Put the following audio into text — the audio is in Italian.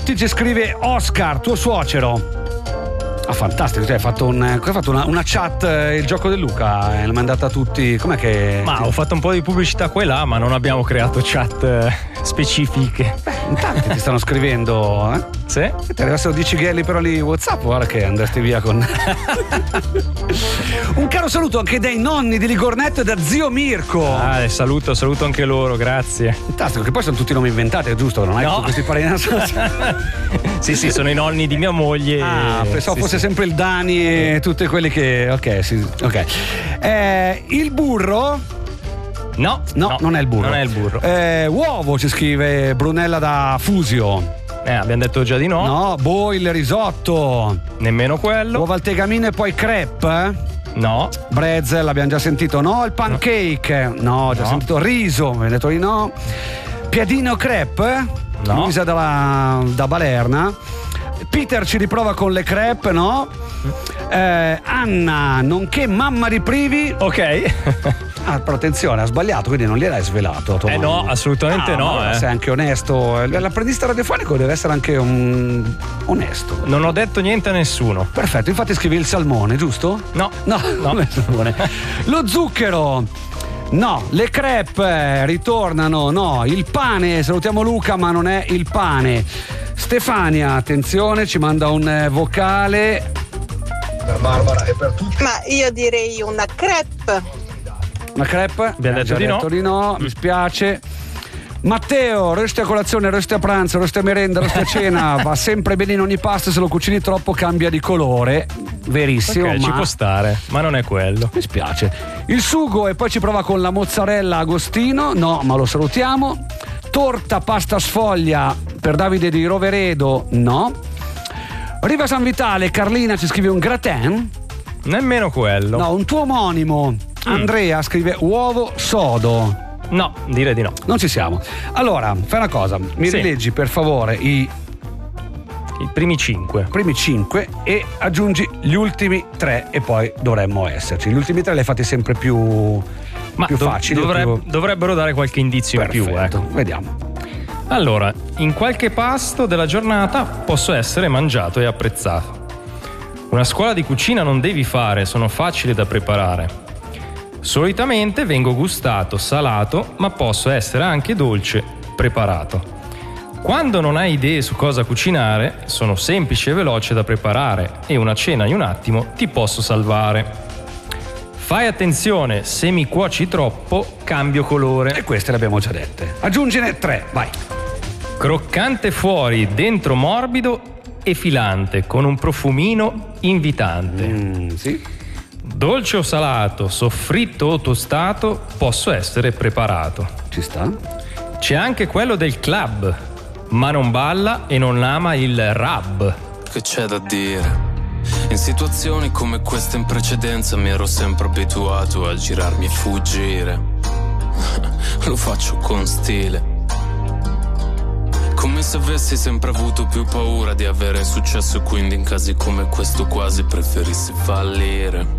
Totti ci scrive Oscar, tuo suocero. Ah, fantastico, hai fatto una chat, il gioco del Luca, l'hai mandata a tutti. Com'è che. Ma ho fatto un po' di pubblicità qua e là, ma non abbiamo creato chat specifiche. In tanti ti stanno scrivendo, eh? Sì? Ti arrivassero 10 ghelli però lì WhatsApp, guarda che andresti via con. Un caro saluto anche dai nonni di Ligornetto e da zio Mirko. Saluto anche loro, grazie. Fantastico, che poi sono tutti nomi inventati, è giusto? Non hai questi parenti. Sì, sono i nonni di mia moglie. Pensavo fosse sempre il Dani e tutti quelli che. Ok. Il burro. No, non è il burro. Non è il burro. Uovo ci scrive Brunella da Fusio. Abbiamo detto già di no. No, il risotto. Nemmeno quello. Uova al tegamino e poi crepe. No. Brezel abbiamo già sentito. No, il pancake. No, già sentito. Riso, abbiamo detto di no. Piadino crepe. No. Luisa da Balerna. Peter ci riprova con le crepe, no? Anna, nonché mamma di Privi. Ok. Però attenzione, ha sbagliato, quindi non gliel'hai svelato. No, assolutamente no. Sei anche onesto. L'apprendista radiofonico deve essere anche onesto. Non ho detto niente a nessuno. Perfetto, infatti scrivi il salmone, giusto? No. Non è il salmone. Lo zucchero. No, le crepe ritornano, no, il pane, salutiamo Luca, ma non è il pane. Stefania, attenzione, ci manda un vocale. Per Barbara e per tutti. Ma io direi una crepe. Una crepe? Abbiamo detto di no. Mi spiace. Matteo, resti a colazione, resti a pranzo, resti a merenda, resti a cena. Va sempre bene in ogni pasto, se lo cucini troppo cambia di colore. Verissimo, ma ci può stare, ma non è quello. Mi spiace. Il sugo e poi ci prova con la mozzarella Agostino. No, ma lo salutiamo. Torta pasta sfoglia per Davide di Roveredo. No. Riva San Vitale, Carlina ci scrive un gratin. Nemmeno quello. No, un tuo omonimo. Andrea scrive uovo sodo. No, direi di no. Non ci siamo. Allora, fai una cosa, mi rileggi per favore i primi 5. Primi 5 e aggiungi gli ultimi 3 e poi dovremmo esserci. Gli ultimi 3 li hai fatti sempre più facili. Dovrebbero dare qualche indizio in più. Vediamo. Allora, in qualche pasto della giornata posso essere mangiato e apprezzato. Una scuola di cucina non devi fare, sono facili da preparare. Solitamente vengo gustato, salato, ma posso essere anche dolce, preparato. Quando non hai idee su cosa cucinare, sono semplice e veloce da preparare e una cena in un attimo ti posso salvare. Fai attenzione, se mi cuoci troppo, cambio colore. E queste le abbiamo già dette. Aggiungine 3, vai. Croccante fuori, dentro morbido e filante, con un profumino invitante. Sì. Dolce o salato, soffritto o tostato, posso essere preparato. Ci sta. C'è anche quello del club, ma non balla e non ama il rab. Che c'è da dire? In situazioni come questa in precedenza mi ero sempre abituato a girarmi e fuggire. Lo faccio con stile. Come se avessi sempre avuto più paura di avere successo e quindi in casi come questo quasi preferissi fallire.